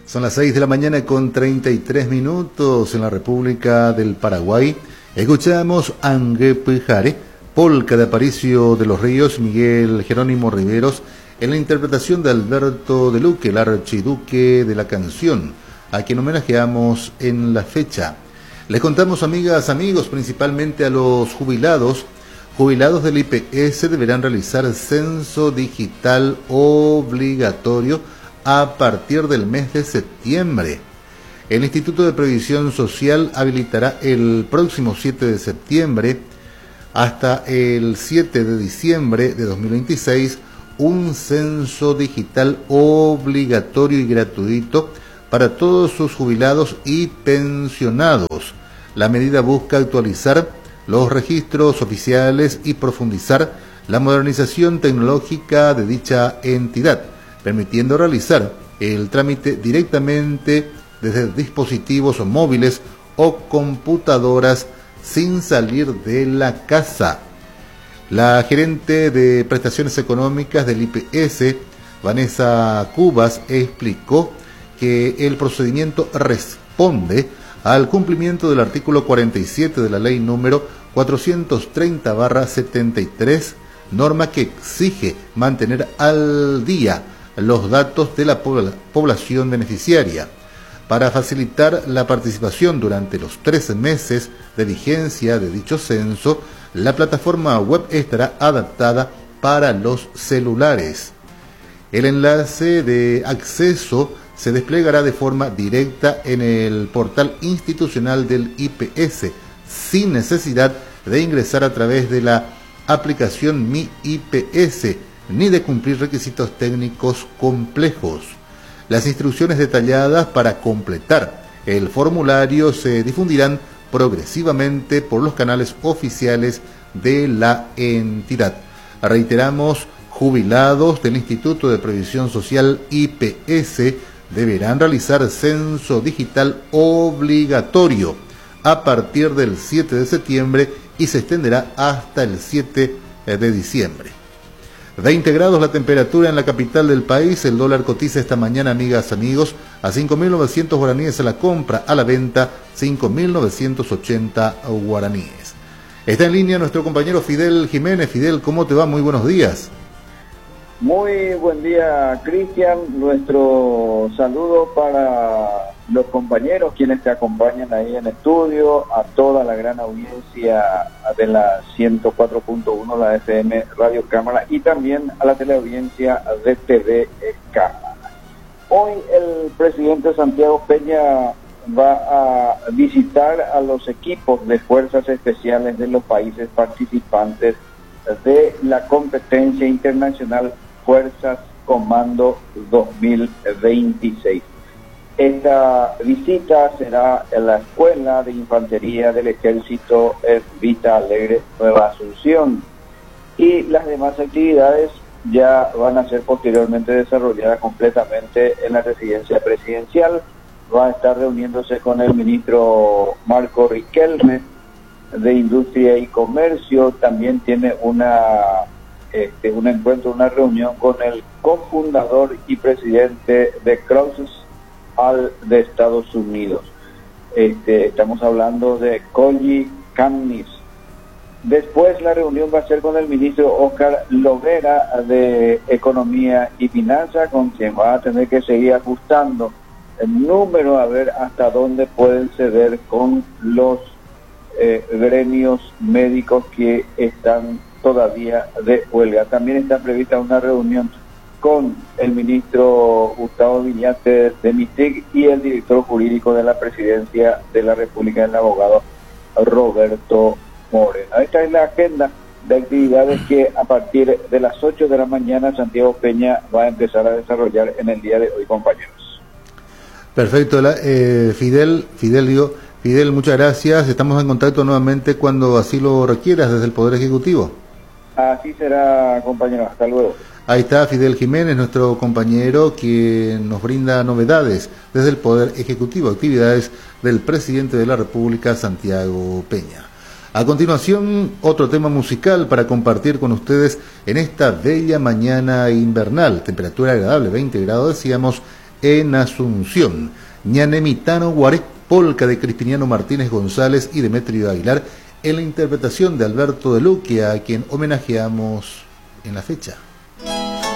Son las 6 de la mañana con 33 minutos en la República del Paraguay. Escuchamos Anguepujare, polca de Aparicio de los Ríos, Miguel Jerónimo Riveros, en la interpretación de Alberto de Luque, el archiduque de la canción, a quien homenajeamos en la fecha. Les contamos, amigas, amigos, principalmente a los jubilados del IPS deberán realizar censo digital obligatorio a partir del mes de septiembre. El Instituto de Previsión Social habilitará el próximo 7 de septiembre hasta el 7 de diciembre de 2026 un censo digital obligatorio y gratuito para todos sus jubilados y pensionados. La medida busca actualizar los registros oficiales y profundizar la modernización tecnológica de dicha entidad, permitiendo realizar el trámite directamente desde dispositivos móviles o computadoras sin salir de la casa. La gerente de prestaciones económicas del IPS, Vanessa Cubas, explicó que el procedimiento responde al cumplimiento del artículo 47 de la ley número 430/73, norma que exige mantener al día los datos de la población beneficiaria. Para facilitar la participación durante los 13 meses de vigencia de dicho censo, la plataforma web estará adaptada para los celulares. El enlace de acceso se desplegará de forma directa en el portal institucional del IPS, sin necesidad de ingresar a través de la aplicación Mi IPS, ni de cumplir requisitos técnicos complejos. Las instrucciones detalladas para completar el formulario se difundirán progresivamente por los canales oficiales de la entidad. Reiteramos, jubilados del Instituto de Previsión Social IPS deberán realizar censo digital obligatorio a partir del 7 de septiembre y se extenderá hasta el 7 de diciembre. 20 grados la temperatura en la capital del país. El dólar cotiza esta mañana, amigas, amigos, a 5.900 guaraníes a la compra, a la venta 5.980 guaraníes. Está en línea nuestro compañero Fidel Jiménez. Fidel, ¿cómo te va? Muy buenos días. Muy buen día, Cristian. Nuestro saludo para los compañeros quienes te acompañan ahí en estudio, a toda la gran audiencia de la 104.1, la FM Radio Cámara, y también a la teleaudiencia de TV Cámara. Hoy el presidente Santiago Peña va a visitar a los equipos de fuerzas especiales de los países participantes de la competencia internacional Fuerzas Comando 2026. Esta visita será en la Escuela de Infantería del Ejército Vista Alegre, Nueva Asunción, y las demás actividades ya van a ser posteriormente desarrolladas completamente en la residencia presidencial. Va a estar reuniéndose con el ministro Marco Riquelme de Industria y Comercio. También tiene un encuentro, una reunión con el cofundador y presidente de Crosses de Estados Unidos. Estamos hablando de Colly Camnis. Después la reunión va a ser con el ministro Oscar Lovera de Economía y Finanzas, con quien va a tener que seguir ajustando el número, a ver hasta dónde pueden ceder con los gremios médicos que están todavía de huelga. También está prevista una reunión con el ministro Gustavo Viñate de MITIC y el director jurídico de la Presidencia de la República, el abogado Roberto Moreno. Esta es la agenda de actividades que a partir de las 8 de la mañana Santiago Peña va a empezar a desarrollar en el día de hoy, compañeros. Perfecto, Fidel, muchas gracias. Estamos en contacto nuevamente cuando así lo requieras desde el Poder Ejecutivo. Así será, compañero. Hasta luego. Ahí está Fidel Jiménez, nuestro compañero, que nos brinda novedades desde el Poder Ejecutivo, actividades del presidente de la República, Santiago Peña. A continuación, otro tema musical para compartir con ustedes en esta bella mañana invernal. Temperatura agradable, 20 grados, decíamos, en Asunción. Ñanemitano Guaré, polca de Crispiniano Martínez González y Demetrio Aguilar, en la interpretación de Alberto de Luque, a quien homenajeamos en la fecha.